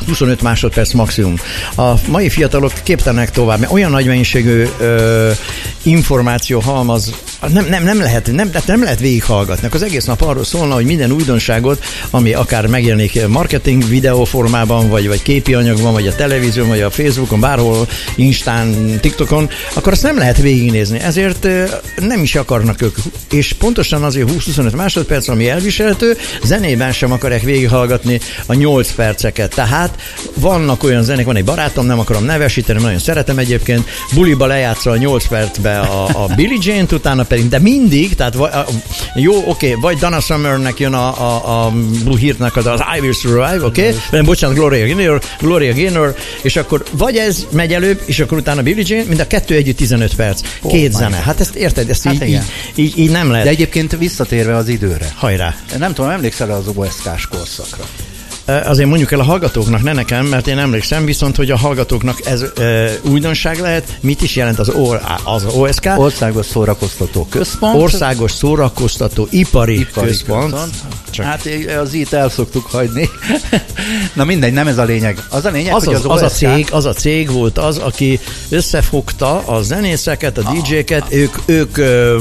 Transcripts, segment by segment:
25 másodperc maximum. A mai fiatalok képtelenek tovább, mert olyan nagy mennyiségű információ halmaz, nem lehet végighallgatni. Az egész nap arról szólna, hogy minden újdonságot, ami akár megjelenik marketing videó formában, vagy képi anyagban, vagy a televízión, vagy a Facebookon, bárhol, Instán, TikTokon, akkor azt nem lehet végignézni. Ezért nem is akarnak ők. És pontosan azért 20-25 másodperc, ami elviselhető, zenében sem akarják végighallgatni a 8 perceket. Tehát vannak olyan zenék, van egy barátom, nem akarom nevesíteni, nagyon szeretem egyébként, buliba lejátsza a 8 percbe a Billie Jean-t, utána pedig, de mindig, tehát jó, oké, vagy Donna Summernek jön a Blue Heat-nek az I Will Survive, oké? Bocsánat, Gloria Gaynor, és akkor vagy ez megy előbb, és akkor utána Billie Jean, mind a kettő együtt 15 perc. Két zene. Hát ezt érted? Ezt így nem lehet. De egyébként visszatérve az időre. Hajrá. Nem tudom, emlékszel az OSK-s korszakra? Azért mondjuk el a hallgatóknak, ne nekem, mert én emlékszem, viszont, hogy a hallgatóknak ez újdonság lehet. Mit is jelent az OSK? Országos Szórakoztató Központ. Országos Szórakoztató Ipari Központ. Csak. Hát az itt el szoktuk hagyni. Na mindegy, nem ez a lényeg. Az a lényeg, hogy az OSK... Az a cég volt az, aki összefogta a zenészeket, a DJ-ket, ők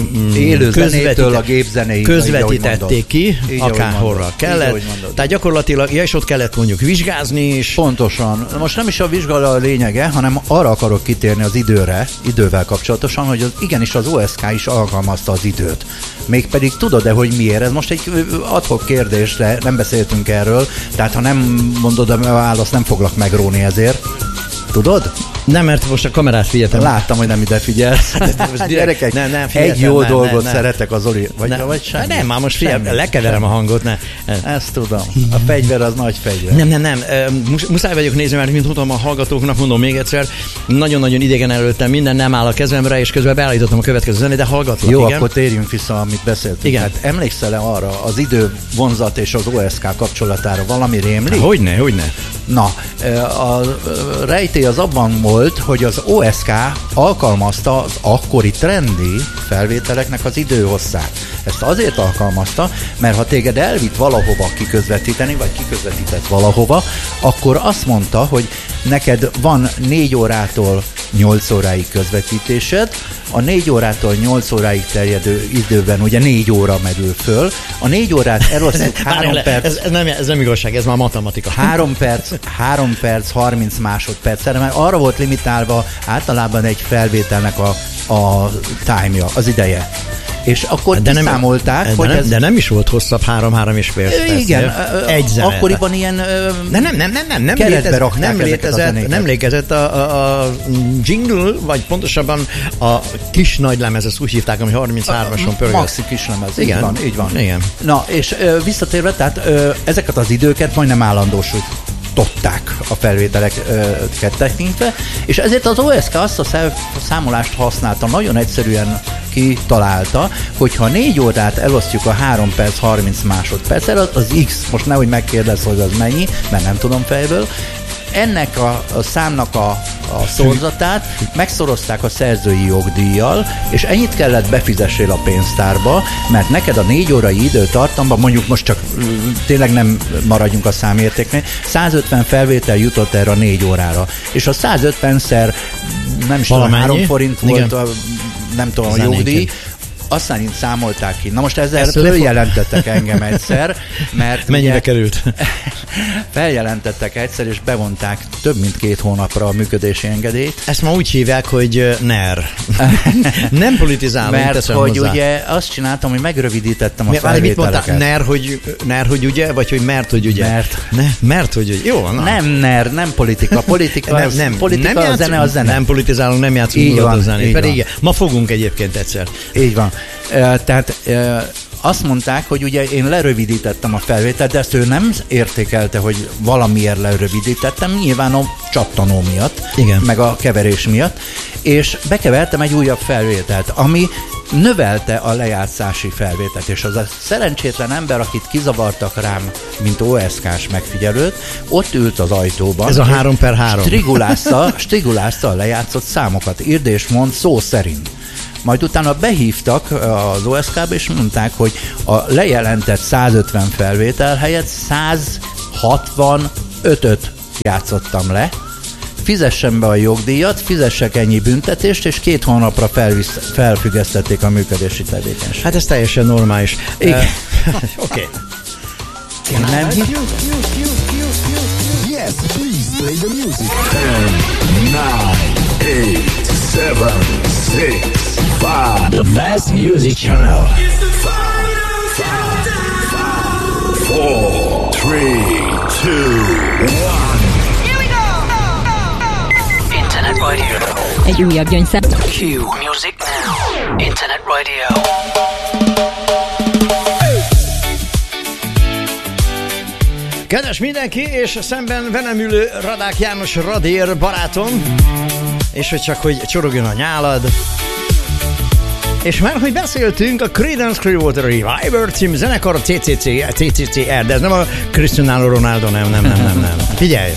élő zenétől a gépzenéig közvetítették ki, akárhorra kellett. Tehát gyakorlatilag, és ott kellett mondjuk vizsgázni is. Pontosan. Most nem is a vizsgálat a lényege, hanem arra akarok kitérni az idővel kapcsolatosan, hogy igenis az OSK is alkalmazta az időt. Mégpedig tudod-e, hogy miért? Ez most egy ad-hoc kérdés, de nem beszéltünk erről, tehát ha nem mondod a választ, nem foglak megróni ezért. Tudod? Nem, mert most a kamerát figyeltem. Láttam, hogy nem ide figyelsz. Gyerekek, egy jó dolgot szeretek az Oli. Vagy semmi? Nem, már most figyelj, lekeverem a hangot. Ezt tudom. A fegyver az nagy fegyver. Nem. Muszáj vagyok nézni, mert mint mondom a hallgatóknak, mondom még egyszer, nagyon-nagyon idegen előttem, minden nem áll a kezemre, és közben beállítottam a következő zenét, de hallgatlak. Jó, igen? Akkor térjünk vissza, amit beszéltünk. Igen. Hát emlékszel-e arra az idővonzat és az OSK kapcsolatára valami rémlik? Hogyne. Na, a rejtély az abban volt, hogy az OSK alkalmazta az akkori trendi felvételeknek az időhosszát. Ezt azért alkalmazta, mert ha téged elvitt valahova kiközvetíteni, vagy kiközvetített valahova, akkor azt mondta, hogy neked van 4 órától 8 óráig közvetítésed, a 4 órától 8 óráig terjedő időben ugye 4 óra merül föl, a 4 órát elosztjuk 3 perc... Ez nem igazság, ez már matematika. 3 perc, 30 másodpercre, mert arra volt limitálva általában egy felvételnek a time-ja, az ideje. És akkor kiszámolták, hogy ez... De nem is volt hosszabb 3 és fél perc. Igen, egy zene. Akkoriban ilyen nem létezett a jingle, vagy pontosabban a kis nagy lemez, ezt úgy hívták, ami 33-ason pörgött. Maxi kis lemez, igen. Így van. Igen. Na, és visszatérve, tehát ezeket az időket majdnem állandósították a felvételeket tekintve, és ezért az OSK azt a számolást használta, nagyon egyszerűen kitalálta, hogyha 4 órát elosztjuk a 3 perc 30 másodperccel, az X, most nehogy megkérdezz, hogy az mennyi, mert nem tudom fejből, ennek a számnak a szorzatát megszorozták a szerzői jogdíjjal, és ennyit kellett befizessél a pénztárba, mert neked a 4 órai időtartamban, mondjuk most csak tényleg nem maradjunk a számértéknél, 150 felvétel jutott erre a 4 órára. És a 150-szer nem is tudom, 3 forint volt a, nem tudom, a jogdíj, azt szerint számolták ki. Na most ezzel feljelentettek engem egyszer, mert... Mennyibe került? Feljelentettek egyszer, és bevonták több mint 2 hónapra a működési engedélyt. Ezt ma úgy hívják, hogy NER. Nem politizálunk, mert hogy hozzá. Ugye azt csináltam, hogy megrövidítettem a felvételeket. Mit mondtál? NER, hogy ugye? Vagy hogy mert, hogy ugye? Mert, hogy ugye? Jó, na. Nem NER, nem politika. Politika, nem, a zene a zene. Nem politizálunk, nem játszunk a zenét. Pedig ma fogunk egyébként egyszer. Így van. Tehát azt mondták, hogy ugye én lerövidítettem a felvételt, de ezt ő nem értékelte, hogy valamiért lerövidítettem, nyilván a csattanó miatt, igen, meg a keverés miatt, és bekevertem egy újabb felvételt, ami növelte a lejátszási felvételt, és az a szerencsétlen ember, akit kizavartak rám, mint OSK-s megfigyelőt, ott ült az ajtóban. Ez a 3x3. Strigulázta a lejátszott számokat, írd és mond szó szerint. Majd utána behívtak az OSK-ba, és mondták, hogy a lejelentett 150 felvétel helyett 165-öt játszottam le, fizessen be a jogdíjat, fizessek ennyi büntetést, és 2 hónapra felfüggesztették a működési tevékenységet. Hát ez teljesen normális. Igen. Oké. Nem Yes, please play the music. 10, 9, 8, 7, 6, 5. The best music channel. 5, 4, 3, 2, 1. Internet Radio. Egy újabb gyöngyszem. Q Music Now. Internet Radio. Kedves mindenki, és szemben velem ülő Radák János Radér barátom, és hogy csak hogy csorogjon a nyálad. És már hogy beszéltünk a Creedence Clearwater Revival című zenekar, a CCCR, de ez nem a Cristiano Ronaldo, nem. Figyelj!